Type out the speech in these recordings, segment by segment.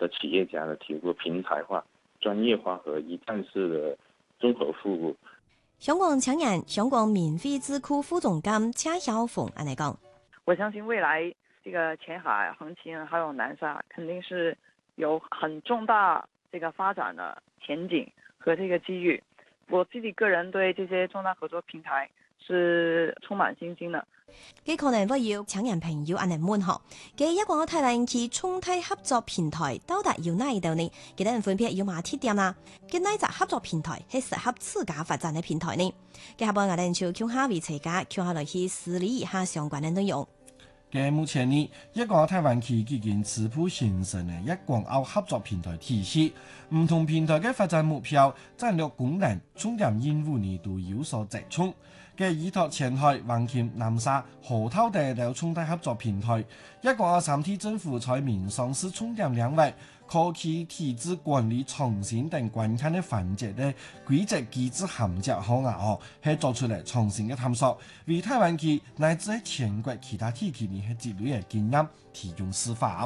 的企業家呢提供平台化、專業化和一站式的綜合服務。 香港青年香港免費智庫副總監車曉鳳安尼講： 我相信未來這個前海、橫琴還有南沙肯定是有很重大這個發展的前景和這個機遇。我自己個人對這些重大合作平台是充滿信心的。 佢可能會有青年朋友安尼問嗬，佢一個台灣區重大合作平台到底有哪一度呢？佢哋分別有乜特點啦？佢哪隻合作平台係適合自家發展嘅平台呢？佢下半我哋就向下為大家向下來去梳理一下相關嘅內容。 嘅目前呢，一個台灣區已經初步形成嘅一港澳合作平台體系，唔同平台嘅發展目標、戰略功能、重點任務呢都有所集中。嘅依託前海、橫琴、南沙、河套等嘅重大合作平台，一港澳三地政府在民商事重點領域、科技體制管理創新等關鍵嘅環節嘅規則機制銜接好硬係做出嚟創新嘅探索，為台灣區乃至喺全國其他地區呢係積累嘅經驗提供示範。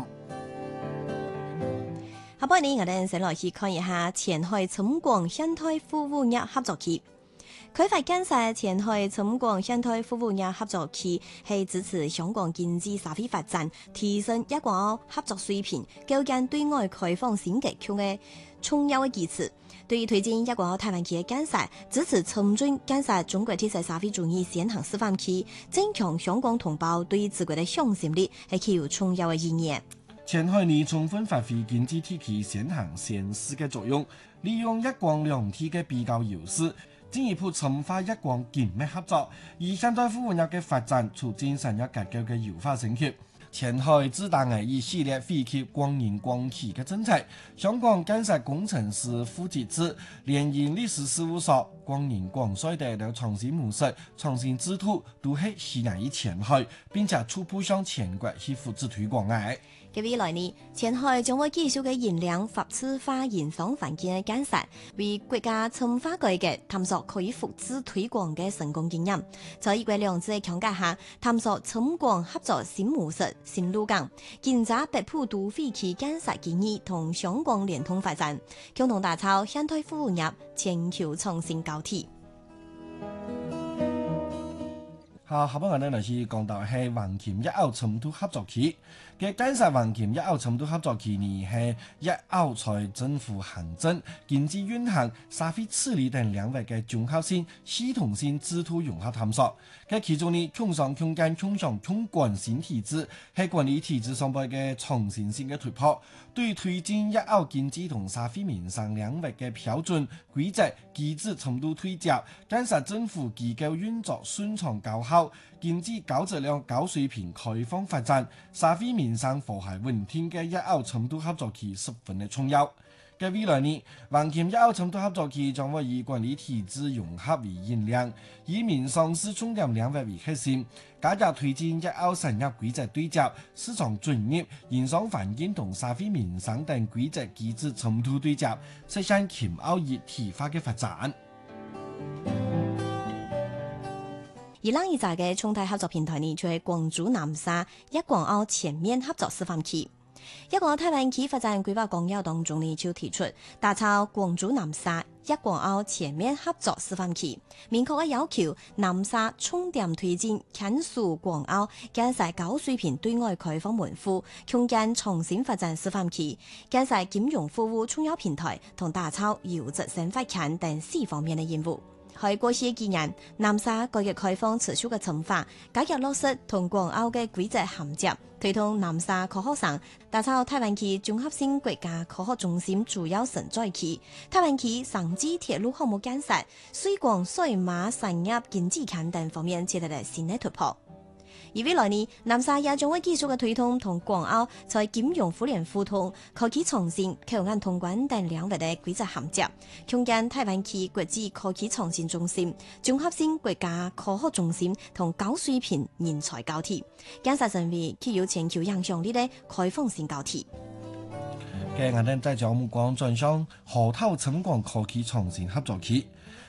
下半年我哋先來去看一下前海深廣現代服務業合作區。開發建設前海深廣現代服務業合作區係支持香港經濟社會發展、提升一港澳合作水平、構建對外開放新格局嘅重要嘅基礎。對於推進一港澳台灣區嘅建設，支持促進建設中國特色社會主義現行示範區，增強香港同胞對自國嘅向心力，係具有重要嘅意義。 前海呢充分發揮經濟體系先行先試嘅作用，利用一國兩體嘅比較優勢，進一步深化一廣緊密合作，以現代服務業嘅發展促進產業結構嘅優化升級。前海自打嘅一系列惠及光銀光企嘅政策，香港建設工程師副機制、聯營律師事務所、光銀廣稅等嘅創新模式、創新制度，都係吸引於前海，並且初步向全國去複製推廣嘅。 嘅未來呢，前海將會繼續嘅研量法治化營商環境嘅建設，為國家深化改革探索可以複製推廣嘅成功經驗，在一國兩制嘅強化下，探索深廣合作新模式、新路徑，建設北部都會區建設建議同香港聯通發展，共同打造現代服務業全球創新高地。 下半我哋嚟是講到係橫琴一澳深度合作區嘅建設。橫琴一澳深度合作區呢係一澳在政府行政、經濟運行、社會治理等領域嘅綜合性、系統性制度融合探索。嘅其中呢，共商共建、共商共管新體制係管理體制上邊嘅創新性嘅突破，對推進一澳經濟同社會民生領域嘅標準、規則、機制程度推進，建設政府機構運作順暢高效。經濟高質量、高水平、開放發展、社會民生和諧穩定嘅一澳深度合作區十分的重要。嘅未來呢，橫琴一澳深度合作區將會以管理體制融合為引領，以民商事重點領域為核心，加強推進一澳產業規則對接、市場專業、營商環境同社會民生等規則機制深度對接，實現黔澳一體化嘅發展。 而另一隻嘅重大合作平台呢，就係廣州南沙一港澳全面合作示範區。一港澳台灣區發展規劃綱要當中呢，就提出打造廣州南沙一港澳全面合作示範區，明確嘅要求南沙重點推進建樹港澳，建設高水平對外開放門戶，共建創新發展示範區，建設金融服務重要平台，同打造優質生活圈等4方面嘅任務。喺過去幾年，南沙改革開放持續嘅深化，加強落實同港澳嘅規則銜接，推動南沙科學城打造台灣區綜合性國家科學中心主要承載區，台灣區城際鐵路項目建設、水廣水馬產業經濟圈等方面取得了新嘅突破。而未來呢，南沙也將會繼續嘅推動同港澳在金融互聯互通、科技創新、口岸通關等領域嘅規則銜接，共建台灣區國際科技創新中心、綜合性國家科學中心同高水平人才高地，建設成為具有全球影響力嘅開放性高地。 嘅我哋再將目光轉向河套深廣科技創新合作區。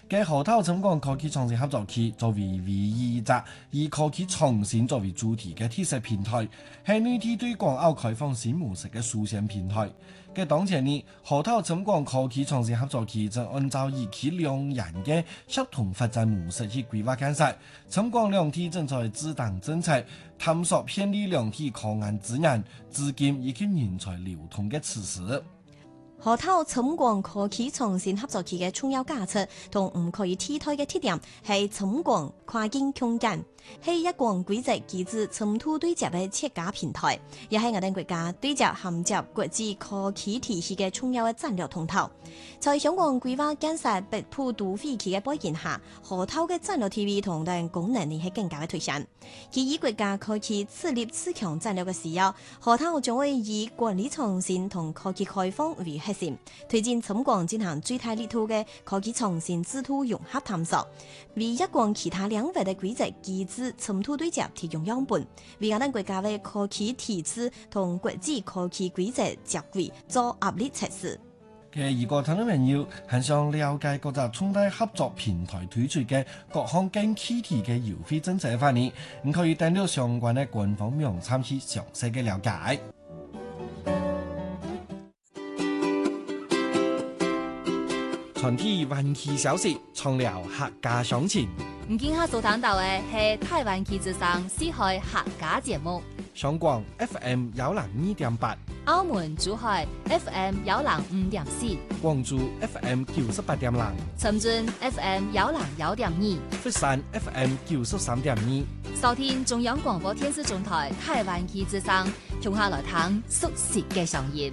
嘅河套深廣科技創新合作區作為唯一一個以科技創新作為主題嘅特色平台，係內地對港澳開放新模式嘅書寫平台。嘅當前呢，河套深廣科技創新合作區正按照以其兩人嘅協同發展模式去規劃建設。深廣兩地正在制定政策，探索便利兩地科研資源、資金以及人才流通嘅措施。 河套深廣科技創新合作區嘅重要價值同唔可以替代嘅特點係深廣跨境空間，係一國規則機制深度對接嘅設計平台，也係我哋國家對接銜接國際科技體系嘅重要嘅戰略通道。在香港規劃建設北部都會區嘅背景下，河套嘅戰略地位同等功能力係更加嘅推進。基於國家科技自立自強戰略嘅需要，河套將會以管理創新同科技開放為核心，推進深廣進行最大力度嘅科技創新制度融合探索，為一國其他領域嘅規則機制深度對接提供樣本，為我哋國家嘅科技體制同國際科技規則接軌做壓力測試。 如果聽眾朋友很想了解嗰個重大合作平台推出嘅各項更具體嘅優惠政策嘅話呢，你可以登錄相關嘅官方網站去詳細嘅了解。全體灣區消息，從了客家鄉情。 唔見下所談到嘅係台灣旗之上四海客家節目。 香港 FM 102.8， 澳門珠海 FM 105.4， 廣州 FM 98.0， 深圳 FM 101.2， 佛山 FM 93.2。 收聽中央廣播電視總台台灣旗之上，從下來聽熟悉嘅聲音。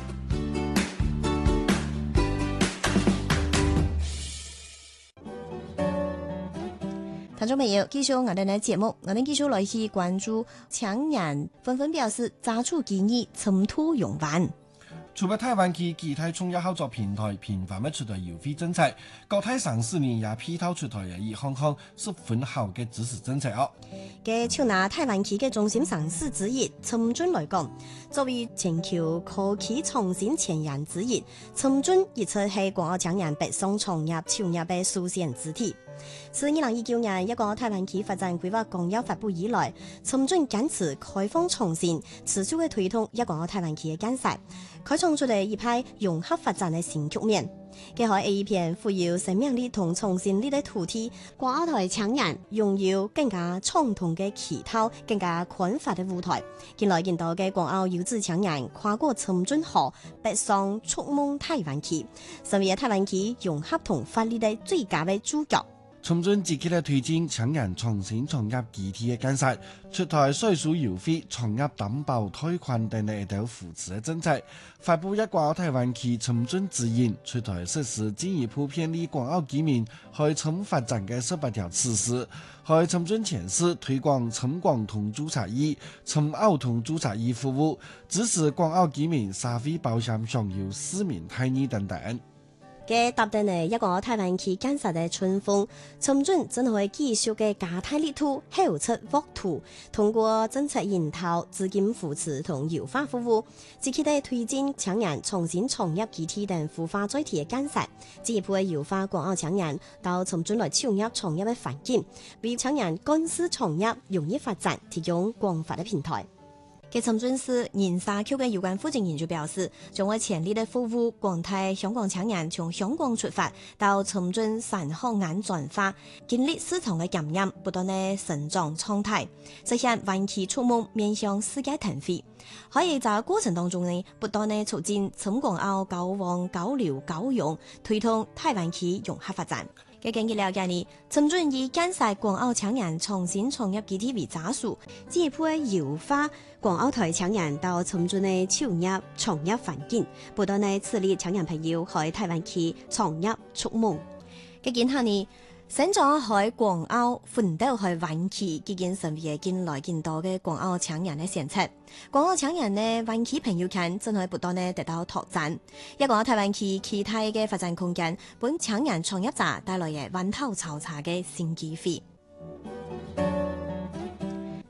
聽眾朋友，繼續我哋嘅節目，我哋繼續來去關注搶人紛紛表示查處建議深度用完。 除咗台灣其他重要合作平台頻繁嘅出台優惠政策，各大城市呢也批頭出台嘅一項項十分好嘅支持政策哦。 嘅就拿台灣區嘅中心城市之一深圳來講，作為全球科技創新前沿之一，深圳一直係港澳青年北上創業就業嘅首選之地。自2019年一個台灣區發展規劃綱要發布以來，深圳堅持開放創新，持續嘅推動一個台灣區嘅建設，開創出嚟一派融合發展嘅新局面。佢係一片富有生命力同創新力嘅土地，港澳台青年擁有更加暢通嘅渠道，更加寬闊嘅舞台。近來見到嘅港澳優質青年跨過深圳河，北上觸夢台灣區，成為台灣區融合同發力嘅最佳嘅主角。 深圳積極嘅推進青年創新創業基地嘅建設，出台稅收優惠、創業擔保貸款等嘅一道扶持嘅政策，發布一個台灣區深圳指引，出台實施進一步便利港澳居民開深發展嘅18條措施，喺深圳前市推廣深廣通註冊易、深澳通註冊易服務，支持港澳居民社會保險享有4名待遇等等。 嘅搭定呢一個台灣區建設嘅春風，深圳真係繼續嘅加大力度，後出沃土，通過政策引導、資金扶持同優化服務，積極地推進青年創新創業基地等孵化載體嘅建設，進一步嘅優化港澳青年到深圳來就業創業嘅環境，為青年乾式創業容易發展提供廣泛嘅平台。嘅深圳市人社局嘅有關負責人就表示，將會全力的服務廣大香港青年從香港出發到深圳產學研轉化，經歷市場嘅檢驗，不斷的成長創態，實現灣區觸夢面向世界騰飛。可以在過程當中呢，不斷的促進深港澳交往交流交融，推動台灣區融合發展。嘅根據了解呢，深圳以建設港澳青年創新創業基地為扎數，進一步優化港澳台青年到深圳的就業創業環境，不斷的刺激青年朋友喺台灣區創業觸夢。嘅見下呢，先咗喺港澳奮鬥喺灣區，基建成為近來見到嘅港澳青年嘅選擇。港澳青年呢，灣區朋友圈真係不斷呢得到拓展。一個台灣區其他嘅發展空間，本青年創業者帶來嘅灣頭炒茶嘅新機會。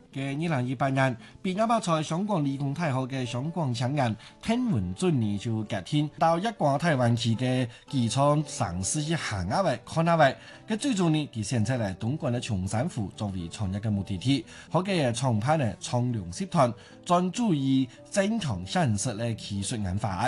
嘅2028年，畢業班在香港理工大學嘅香港青年聽聞準呢就決定到一廣台灣區嘅機場嘗試去行下位、看下位。嘅最終呢，佢選擇嚟東莞嘅松山湖作為創業嘅目的地。好嘅創辦呢創良集團專注於正常現實嘅技術研發。